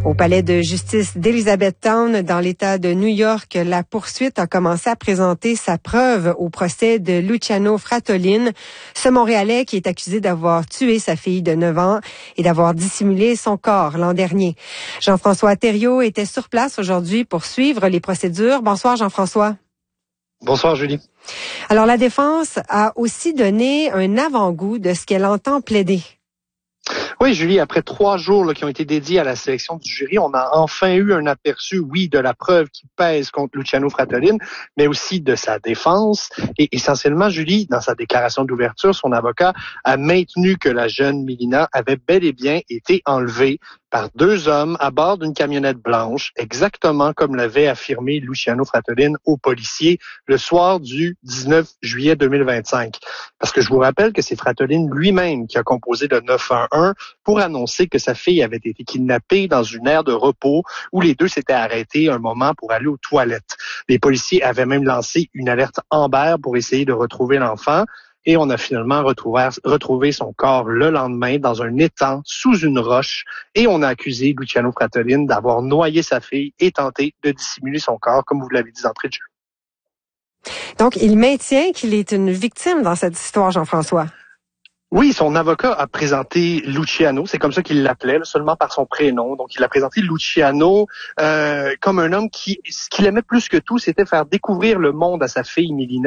Au palais de justice d'Elizabethtown, dans l'État de New York, la poursuite a commencé à présenter sa preuve au procès de Luciano Fratellin, ce Montréalais qui est accusé d'avoir tué sa fille de 9 ans et d'avoir dissimulé son corps l'an dernier. Jean-François Thériault était sur place aujourd'hui pour suivre les procédures. Bonsoir Jean-François. Bonsoir Julie. Alors la défense a aussi donné un avant-goût de ce qu'elle entend plaider. Oui, Julie, après 3 jours qui ont été dédiés à la sélection du jury, on a enfin eu un aperçu, oui, de la preuve qui pèse contre Luciano Fratellin, mais aussi de sa défense. Et essentiellement, Julie, dans sa déclaration d'ouverture, son avocat a maintenu que la jeune Mélina avait bel et bien été enlevée par 2 hommes à bord d'une camionnette blanche, exactement comme l'avait affirmé Luciano Fratellin aux policiers le soir du 19 juillet 2025. Parce que je vous rappelle que c'est Fratellin lui-même qui a composé le 911 pour annoncer que sa fille avait été kidnappée dans une aire de repos où les deux s'étaient arrêtés un moment pour aller aux toilettes. Les policiers avaient même lancé une alerte Amber pour essayer de retrouver l'enfant. Et on a finalement retrouvé son corps le lendemain dans un étang sous une roche. Et on a accusé Luciano Fratellin d'avoir noyé sa fille et tenté de dissimuler son corps, comme vous l'avez dit d'entrée de jeu. Donc, il maintient qu'il est une victime dans cette histoire, Jean-François. Oui, son avocat a présenté Luciano, c'est comme ça qu'il l'appelait, seulement par son prénom. Donc, il a présenté Luciano comme un homme ce qu'il aimait plus que tout, c'était faire découvrir le monde à sa fille Mélina.